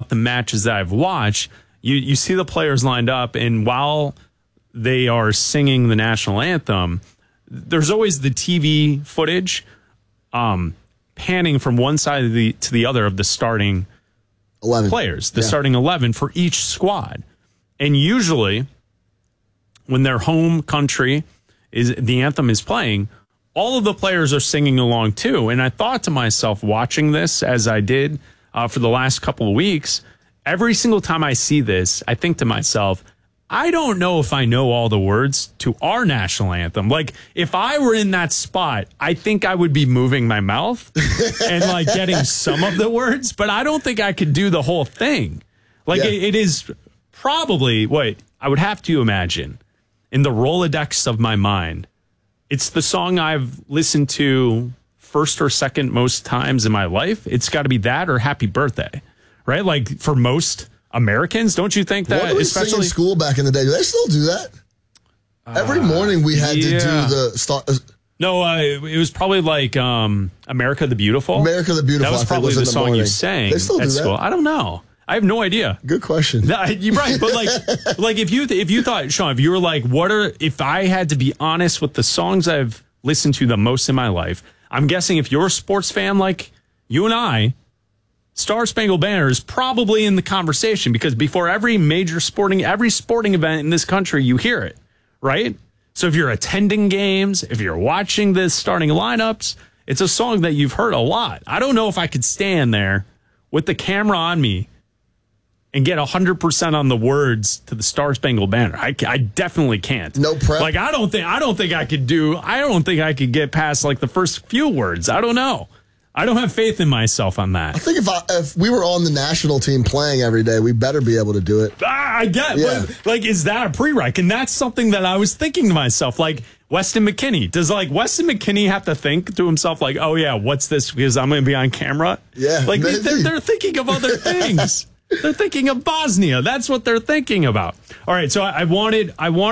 about the matches that I've watched, you see the players lined up, and while they are singing the national anthem, there's always the TV footage panning from one side to the other of the starting 11 players, the starting 11 for each squad. And usually when their home country the anthem is playing, all of the players are singing along too. And I thought to myself, watching this as I did for the last couple of weeks, every single time I see this, I think to myself, I don't know if I know all the words to our national anthem. Like, if I were in that spot, I think I would be moving my mouth and like getting some of the words, but I don't think I could do the whole thing. Like, it is probably what I would have to imagine in the Rolodex of my mind. It's the song I've listened to first or second most times in my life. It's got to be that or Happy Birthday, right? Like, for most Americans, don't you think that? What did we sing in school back in the day? Do they still do that? Every morning we had to do the start. No, it was probably like America the Beautiful. America the Beautiful. That was probably the song you sang they still at do school. that? I don't know. I have no idea. Good question. You're right, but like if you thought, Sean, if you were like, if I had to be honest with the songs I've listened to the most in my life, I'm guessing if you're a sports fan like you and I, Star Spangled Banner is probably in the conversation, because before every sporting event in this country, you hear it, right? So if you're attending games, if you're watching the starting lineups, it's a song that you've heard a lot. I don't know if I could stand there with the camera on me and get 100% on the words to the Star Spangled Banner. I definitely can't. No prep. Like, I don't think I could get past like the first few words. I don't know. I don't have faith in myself on that. I think if we were on the national team playing every day, we better be able to do it. I get, but like, is that a prereq? And that's something that I was thinking to myself, like, Weston McKennie. Does like Weston McKennie have to think to himself, like, oh yeah, what's this? Because I'm going to be on camera. Yeah, like they're thinking of other things. They're thinking of Bosnia. That's what they're thinking about. All right, so I wanted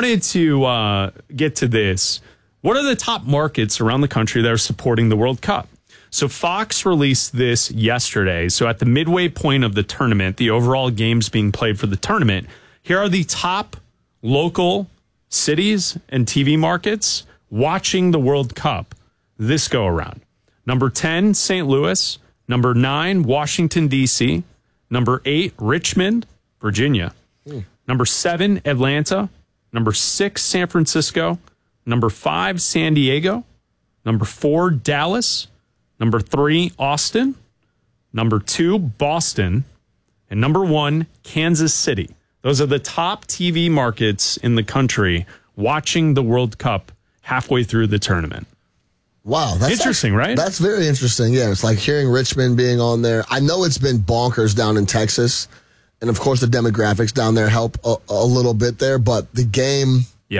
to get to this. What are the top markets around the country that are supporting the World Cup? So Fox released this yesterday. So at the midway point of the tournament, the overall games being played for the tournament, here are the top local cities and TV markets watching the World Cup this go around. Number 10, St. Louis. Number 9, Washington, D.C. Number 8, Richmond, Virginia. Number 7, Atlanta. Number 6, San Francisco. Number 5, San Diego. Number 4, Dallas. Number 3, Austin. Number 2, Boston. And number 1, Kansas City. Those are the top TV markets in the country watching the World Cup halfway through the tournament. Wow. That's interesting, right? That's very interesting. Yeah, it's like hearing Richmond being on there. I know it's been bonkers down in Texas. And, of course, the demographics down there help a little bit there. But the game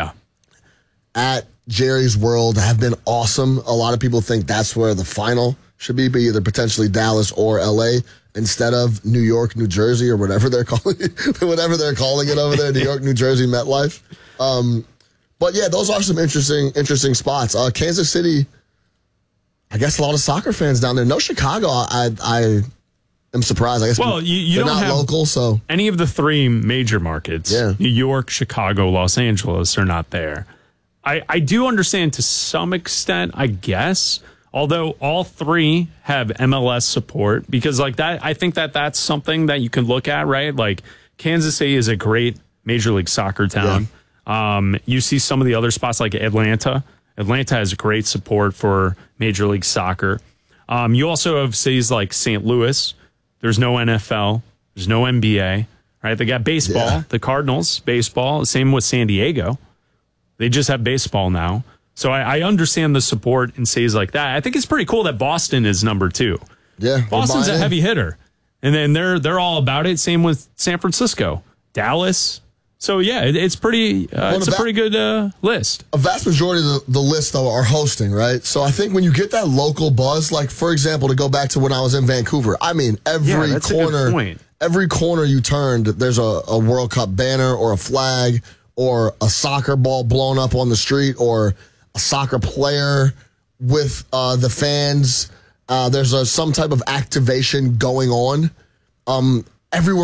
at Jerry's World have been awesome. A lot of people think that's where the final should be either potentially Dallas or LA instead of New York, New Jersey, or whatever they're calling it, over there, New York, New Jersey, MetLife. But yeah, those are some interesting spots. Kansas City, I guess a lot of soccer fans down there. No Chicago. I am surprised. I guess you they're don't not have local, so any of the 3 major markets, New York, Chicago, Los Angeles, are not there. I do understand to some extent, I guess, although all 3 have MLS support, because like that, I think that that's something that you can look at, right? Like Kansas City is a great Major League Soccer town. Yeah. You see some of the other spots like Atlanta. Atlanta has great support for Major League Soccer. You also have cities like St. Louis. There's no NFL. There's no NBA, right? They got baseball, the Cardinals, baseball. Same with San Diego. They just have baseball now. So I understand the support in cities like that. I think it's pretty cool that Boston is number 2. Yeah. Boston's a heavy hitter. And then they're all about it. Same with San Francisco, Dallas. So yeah, it's pretty it's a pretty good list. A vast majority of the list though are hosting, right? So I think when you get that local buzz, like for example, to go back to when I was in Vancouver, I mean every corner you turned, there's a World Cup banner or a flag or a soccer ball blown up on the street, or a soccer player with the fans. There's some type of activation going on everywhere.